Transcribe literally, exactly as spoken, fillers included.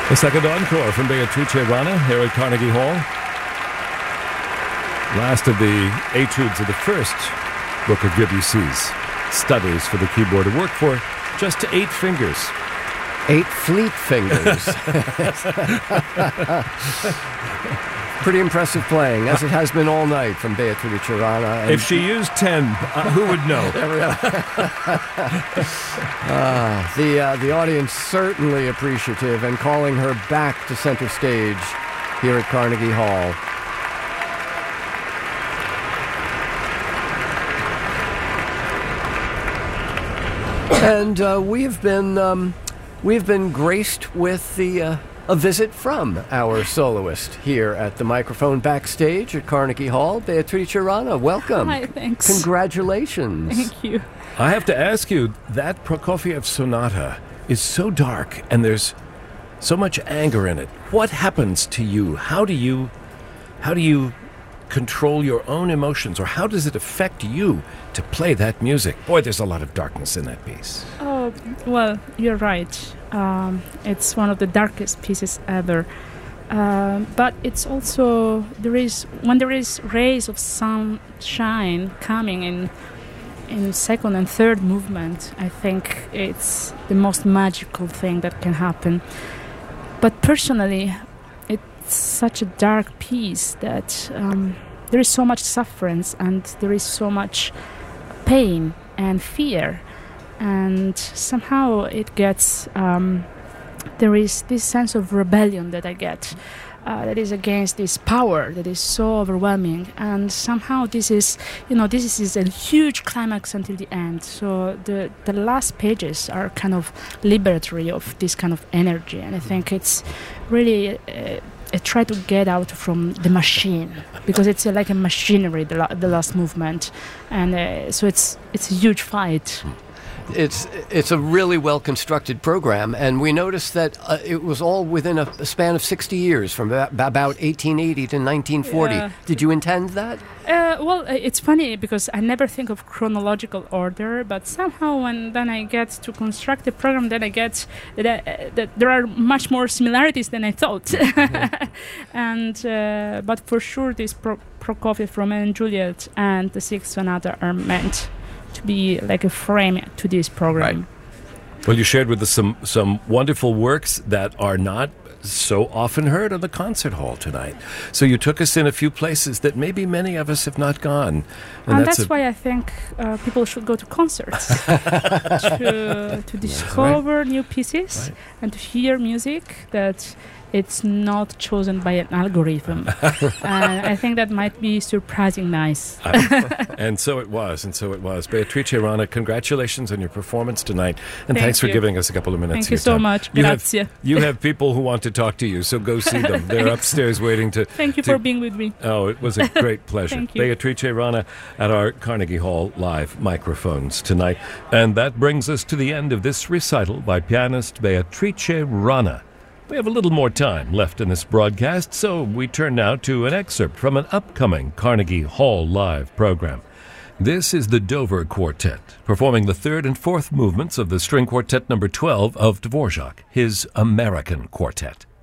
The second encore from Beatrice Rana here at Carnegie Hall. Last of the etudes of the first book of Debussy's studies for the keyboard to work for just eight fingers. Eight fleet fingers. Pretty impressive playing, as it has been all night from Beatrice Rana. If she used ten, uh, who would know? uh, the, uh, the audience certainly appreciative and calling her back to center stage here at Carnegie Hall. And uh, we have been um, we have been graced with the uh, a visit from our soloist here at the microphone backstage at Carnegie Hall, Beatrice Rana. Welcome. Hi, thanks. Congratulations. Thank you. I have to ask you, that Prokofiev sonata is so dark, and there's so much anger in it. What happens to you? How do you, how do you control your own emotions, or how does it affect you to play that music? Boy, there's a lot of darkness in that piece. Oh, well, you're right. Um, it's one of the darkest pieces ever. Uh, but it's also, there is, when there is rays of sunshine coming in, in second and third movement, I think it's the most magical thing that can happen. But personally, it's such a dark piece that um, there is so much suffering and there is so much pain and fear, and somehow it gets um, there is this sense of rebellion that I get uh, that is against this power that is so overwhelming, and somehow this is you know this is a huge climax until the end. So the the last pages are kind of liberatory of this kind of energy, and I think it's really uh, I try to get out from the machine, because it's uh, like a machinery, the, la- the last movement, and uh, so it's it's a huge fight. It's it's a really well-constructed program, and we noticed that uh, it was all within a, a span of sixty years, from about, about eighteen eighty to nineteen forty. Yeah. Did you intend that? Uh, well, it's funny because I never think of chronological order, but somehow when then I get to construct the program, then I get that, uh, that there are much more similarities than I thought. Mm-hmm. and uh, but for sure, this Pro- Prokofiev, Romeo and Juliet, and the Sixth Sonata are meant to be like a frame to this program. Right. Well, you shared with us some, some wonderful works that are not so often heard on the concert hall tonight. So you took us in a few places that maybe many of us have not gone. And, and that's, that's a why I think uh, people should go to concerts to, to discover right. new pieces right. and to hear music that it's not chosen by an algorithm. And I think that might be surprising nice. uh, and so it was, and so it was. Beatrice Rana, congratulations on your performance tonight, and Thank thanks you. for giving us a couple of minutes. Thank you so time. much. You Grazie. have, you have people who want to talk to you, so go see them. They're upstairs waiting to... Thank you to, for being with me. Oh, it was a great pleasure. Thank you. Beatrice Rana at our Carnegie Hall live microphones tonight. And that brings us to the end of this recital by pianist Beatrice Rana. We have a little more time left in this broadcast, so we turn now to an excerpt from an upcoming Carnegie Hall Live program. This is the Dover Quartet, performing the third and fourth movements of the string quartet number twelve of Dvorak, his American Quartet.